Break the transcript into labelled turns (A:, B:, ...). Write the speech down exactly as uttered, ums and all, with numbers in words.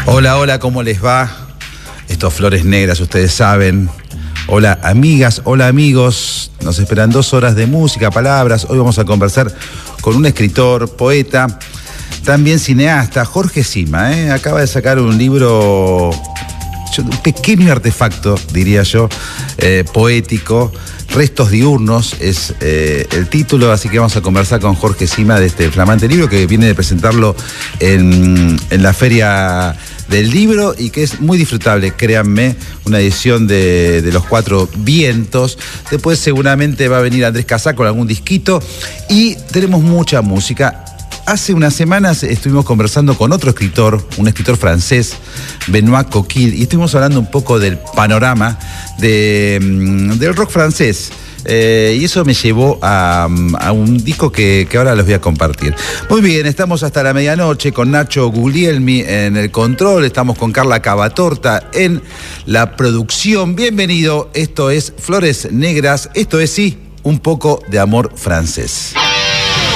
A: Hola, hola, ¿cómo les va? Estos Flores Negras, ustedes saben. Hola, amigas, hola, amigos. Nos esperan dos horas de música, palabras. Hoy vamos a conversar con un escritor, poeta, también cineasta, Jorge Sima, ¿eh? Acaba de sacar un libro, un pequeño artefacto, diría yo, eh, poético. Restos diurnos es eh, el título, así que vamos a conversar con Jorge Sima de este flamante libro que viene de presentarlo en, en la Feria del Libro y que es muy disfrutable, créanme, una edición de, de Los Cuatro Vientos. Después seguramente va a venir Andrés Casá con algún disquito y tenemos mucha música. Hace unas semanas estuvimos conversando con otro escritor, un escritor francés, Benoît Coquille, y estuvimos hablando un poco del panorama de, del rock francés. Eh, y eso me llevó a, a un disco que, que ahora les voy a compartir. Muy bien, estamos hasta la medianoche con Nacho Guglielmi en el control, estamos con Carla Cavatorta en la producción. Bienvenido, esto es Flores Negras, esto es sí, un poco de amor francés.